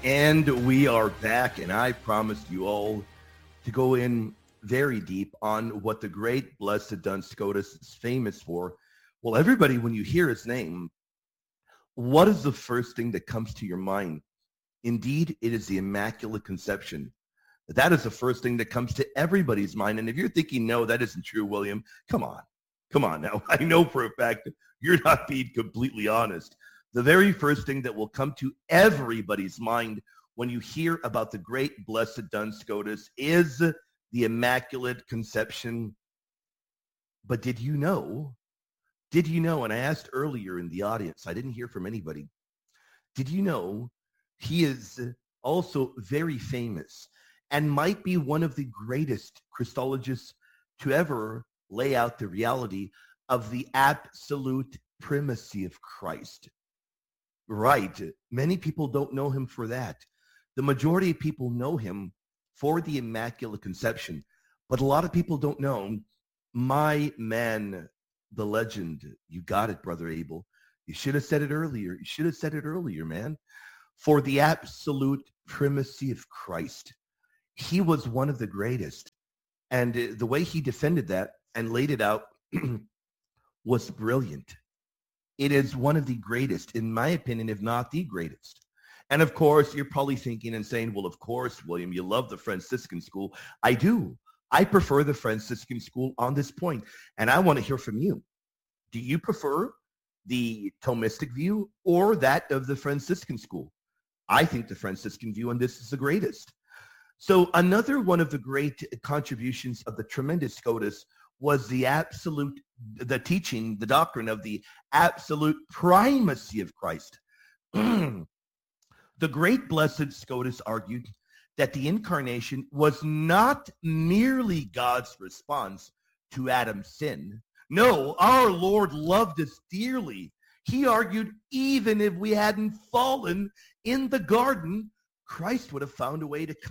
And we are back, and I promised you all to go in very deep on what the great blessed Duns Scotus is famous for. Well, everybody, when you hear his name, what is the first thing that comes to your mind? Indeed, it is the Immaculate Conception. That is the first thing that comes to everybody's mind. And if you're thinking, no, that isn't true, William, come on. Come on now. I know for a fact you're not being completely honest. The very first thing that will come to everybody's mind when you hear about the great blessed Duns Scotus is the Immaculate Conception. But did you know, and I asked earlier in the audience, I didn't hear from anybody, did you know he is also very famous and might be one of the greatest Christologists to ever lay out the reality of the absolute primacy of Christ? Right. Many people don't know him for that. The majority of people know him for the Immaculate Conception, but a lot of people don't know my man, the legend. You got it, Brother Abel. You should have said it earlier. You should have said it earlier, man. For the absolute primacy of Christ. He was one of the greatest. And the way he defended that and laid it out was brilliant. It is one of the greatest, in my opinion, if not the greatest. And of course, you're probably thinking and saying, well, of course, William, you love the Franciscan school. I do. I prefer the Franciscan school on this point. And I want to hear from you. Do you prefer the Thomistic view or that of the Franciscan school? I think the Franciscan view on this is the greatest. So another one of the great contributions of the tremendous Scotus was the teaching, the doctrine of the absolute primacy of Christ. The great blessed Scotus argued that the incarnation was not merely God's response to Adam's sin. No, our Lord loved us dearly. He argued even if we hadn't fallen in the garden, Christ would have found a way to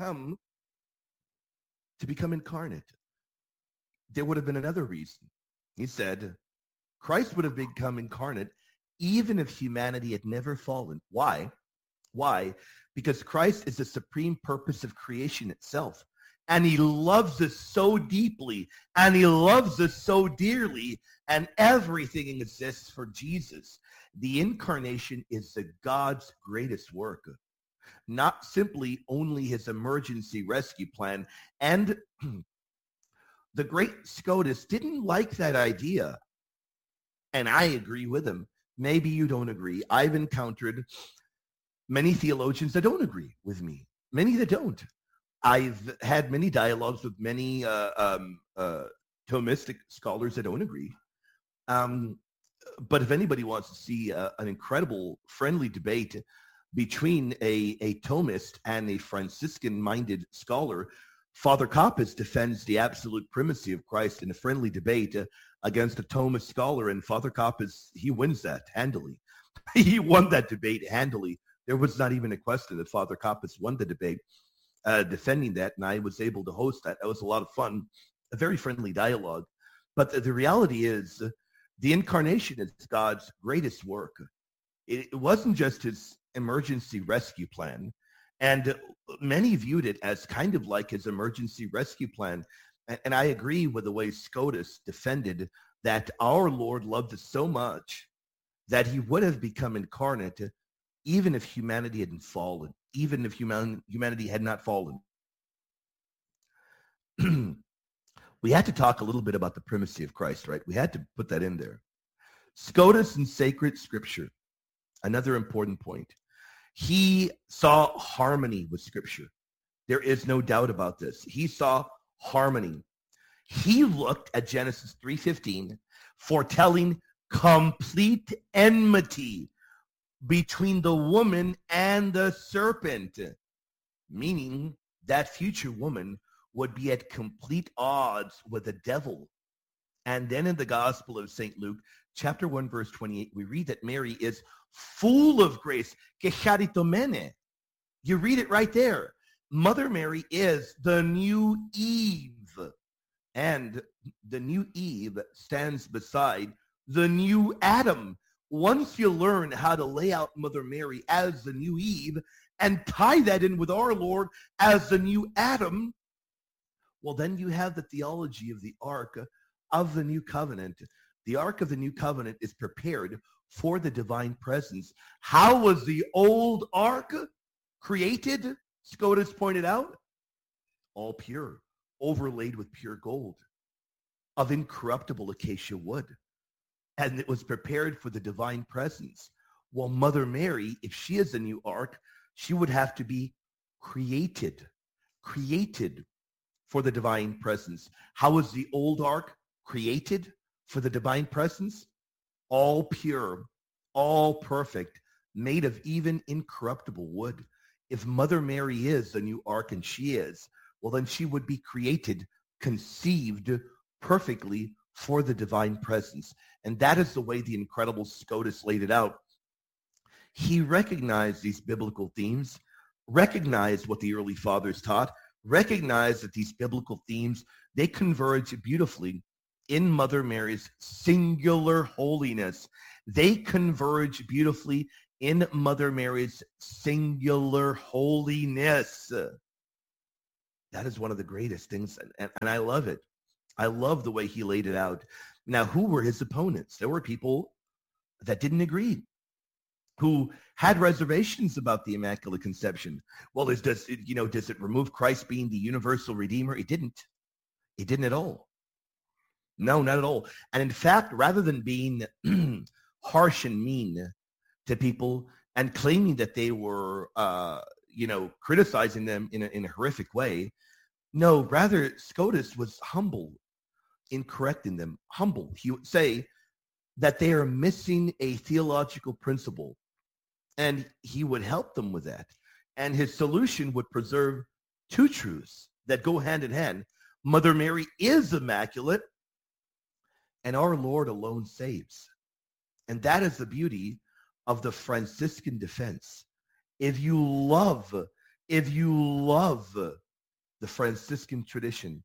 become incarnate. There would have been another reason. He said, Christ would have become incarnate even if humanity had never fallen. Why? Why? Because Christ is the supreme purpose of creation itself. And he loves us so deeply, and he loves us so dearly, and everything exists for Jesus. The incarnation is the God's greatest work, not simply only his emergency rescue plan. And the great Scotus didn't like that idea. And I agree with him. Maybe you don't agree. I've encountered many theologians that don't agree with me, many that don't. I've had many dialogues with many Thomistic scholars that don't agree. But if anybody wants to see an incredible friendly debate between a Thomist and a Franciscan-minded scholar, Father Kappas defends the absolute primacy of Christ in a friendly debate against a Thomist scholar, and Father Kappas, he wins that handily. He won that debate handily. There was not even a question that Father Kappas won the debate defending that, and I was able to host that. That was a lot of fun, a very friendly dialogue. But the reality is the incarnation is God's greatest work. It wasn't just his emergency rescue plan. And many viewed it as kind of like his emergency rescue plan. And I agree with the way Scotus defended that our Lord loved us so much that he would have become incarnate even if humanity hadn't fallen, even if humanity had not fallen. We had to talk a little bit about the primacy of Christ, right? We had to put that in there. Scotus in sacred scripture, another important point. He saw harmony with Scripture. There is no doubt about this. He saw harmony. He looked at Genesis 3:15, foretelling complete enmity between the woman and the serpent, meaning that future woman would be at complete odds with the devil. And then in the Gospel of St. Luke, chapter 1, verse 28, we read that Mary is full of grace. Que charitomene. You read it right there. Mother Mary is the new Eve. And the new Eve stands beside the new Adam. once you learn how to lay out Mother Mary as the new Eve and tie that in with our Lord as the new Adam, well, then you have the theology of the Ark of the New Covenant. The Ark of the New Covenant is prepared for the divine presence. How was the old Ark created? Scotus pointed out, all pure, overlaid with pure gold of incorruptible acacia wood. And it was prepared for the divine presence. Well, Mother Mary, if she is a new Ark, she would have to be created for the divine presence. How was the old Ark created for the divine presence? All pure, all perfect, made of even incorruptible wood. If Mother Mary is the new Ark, and she is, well, then she would be created, conceived perfectly for the divine presence. And that is the way the incredible Scotus laid it out. He recognized these biblical themes, recognized what the early fathers taught, recognized that these biblical themes, they converge beautifully in Mother Mary's singular holiness. They converge beautifully in Mother Mary's singular holiness. That is one of the greatest things, and I love it. I love the way he laid it out. Now, who were his opponents? There were people that didn't agree, who had reservations about the Immaculate Conception. Well, does it remove Christ being the universal Redeemer? It didn't. It didn't at all. No, not at all. And in fact, rather than being harsh and mean to people and claiming that they were, criticizing them in a horrific way, no, rather Scotus was humble in correcting them. Humble. He would say that they are missing a theological principle, and he would help them with that. And his solution would preserve two truths that go hand in hand. Mother Mary is immaculate, and our Lord alone saves. And that is the beauty of the Franciscan defense. If you love the Franciscan tradition,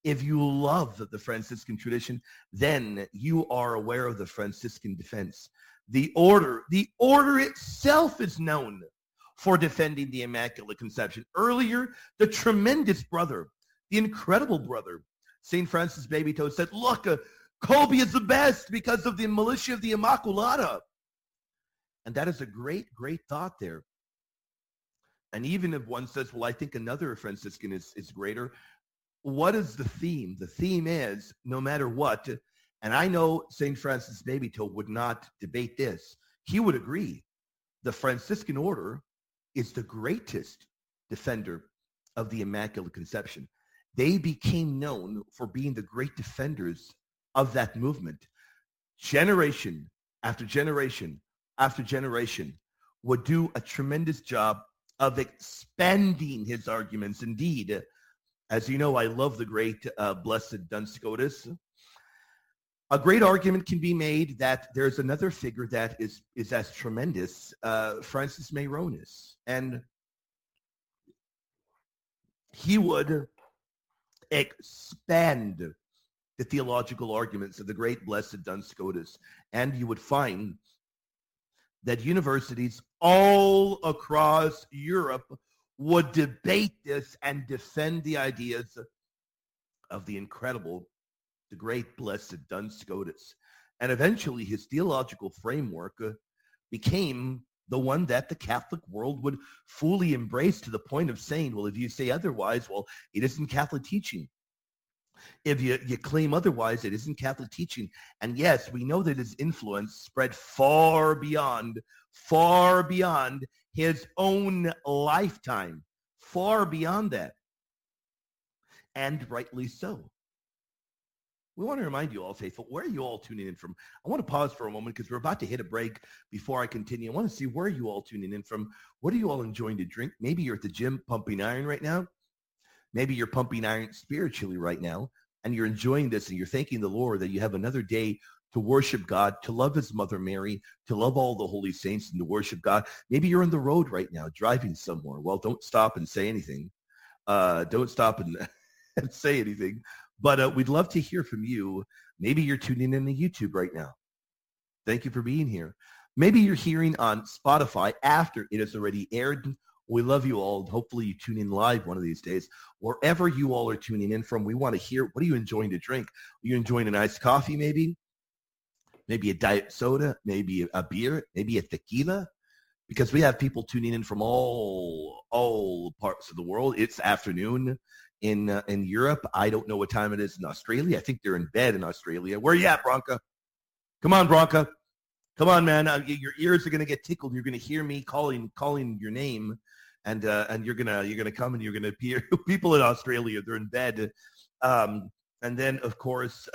then you are aware of the Franciscan defense. The order itself is known for defending the Immaculate Conception. Earlier, the tremendous brother, the incredible brother, St. Francis Babytoe, said, look, Kolbe is the best because of the militia of the Immaculata. And that is a great, great thought there. And even if one says, well, I think another Franciscan is greater, what is the theme? The theme is, no matter what, and I know St. Francis Babytoe would not debate this. He would agree. The Franciscan order is the greatest defender of the Immaculate Conception. They became known for being the great defenders of that movement. Generation after generation after generation would do a tremendous job of expanding his arguments. Indeed, as you know, I love the great Blessed Duns Scotus. A great argument can be made that there's another figure that is as tremendous, Francis Meyronis. And he would expand the theological arguments of the great Blessed Duns Scotus. And you would find that universities all across Europe would debate this and defend the ideas of the incredible, the great Blessed Duns Scotus. And eventually his theological framework became the one that the Catholic world would fully embrace, to the point of saying, well, if you say otherwise, well, it isn't Catholic teaching. If you claim otherwise, it isn't Catholic teaching. And yes, we know that his influence spread far beyond his own lifetime, far beyond that. And rightly so. We want to remind you all, faithful, where are you all tuning in from? I want to pause for a moment because we're about to hit a break before I continue. I want to see where are you all tuning in from. What are you all enjoying to drink? Maybe you're at the gym pumping iron right now. Maybe you're pumping iron spiritually right now, and you're enjoying this, and you're thanking the Lord that you have another day to worship God, to love his Mother Mary, to love all the holy saints, and to worship God. Maybe you're on the road right now, driving somewhere. Well, don't stop and say anything. Don't stop and say anything. But we'd love to hear from you. Maybe you're tuning in to YouTube right now. Thank you for being here. Maybe you're hearing on Spotify after it has already aired. We love you all. Hopefully you tune in live one of these days. Wherever you all are tuning in from, we want to hear, what are you enjoying to drink? Are you enjoying an iced coffee maybe? Maybe a diet soda? Maybe a beer? Maybe a tequila? Because we have people tuning in from all parts of the world. It's afternoon in Europe. I don't know what time it is in Australia. I think they're in bed in Australia. Where you at, Bronca? Come on, Bronca. Come on, man. Your ears are gonna get tickled. You're gonna hear me calling your name, and you're gonna come and you're gonna appear. People in Australia, they're in bed, and then of course,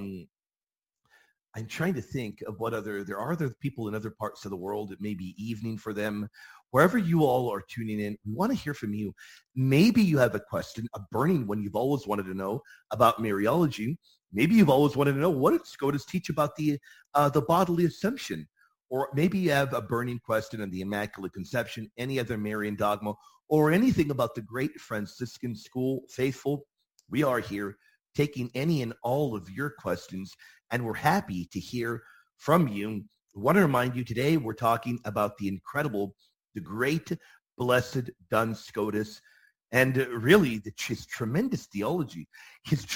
I'm trying to think of what there are other people in other parts of the world. It may be evening for them. Wherever you all are tuning in, we want to hear from you. Maybe you have a question, a burning one you've always wanted to know about Mariology. Maybe you've always wanted to know, what did SCOTUS teach about the bodily assumption? Or maybe you have a burning question on the Immaculate Conception, any other Marian dogma, or anything about the great Franciscan school faithful. We are here taking any and all of your questions, and we're happy to hear from you. I want to remind you today we're talking about the incredible, the great, blessed Duns Scotus, and really his tremendous theology, his